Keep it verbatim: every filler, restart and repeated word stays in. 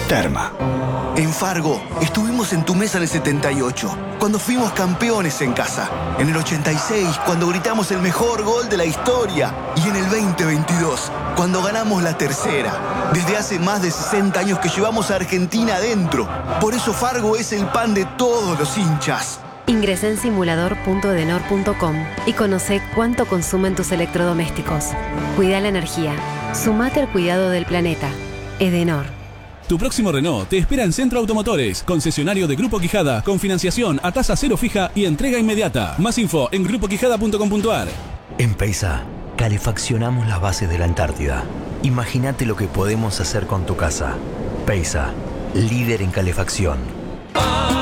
Terma. En Fargo, estuvimos en tu mesa en el setenta y ocho, cuando fuimos campeones en casa. En el ochenta y seis, cuando gritamos el mejor gol de la historia. Y en el veinte veintidós, cuando ganamos la tercera. Desde hace más de sesenta años que llevamos a Argentina adentro. Por eso Fargo es el pan de todos los hinchas. Ingresa en simulador punto edenor punto com y conoce cuánto consumen tus electrodomésticos. Cuida la energía. Sumate al cuidado del planeta. Edenor. Tu próximo Renault te espera en Centro Automotores, concesionario de Grupo Quijada, con financiación a tasa cero fija y entrega inmediata. Más info en grupo quijada punto com punto a r. En Peisa, calefaccionamos las bases de la Antártida. Imagínate lo que podemos hacer con tu casa. Peisa, líder en calefacción.